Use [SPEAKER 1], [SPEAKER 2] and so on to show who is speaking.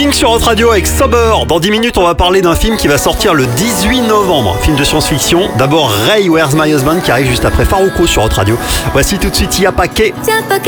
[SPEAKER 1] Pink sur Hot Radio avec Sober. Dans 10 minutes, on va parler d'un film qui va sortir le 18 novembre. Film de science-fiction. D'abord Ray, Where's My Husband qui arrive juste après Farouko sur Hot Radio. Voici tout de suite Y'a Paquet.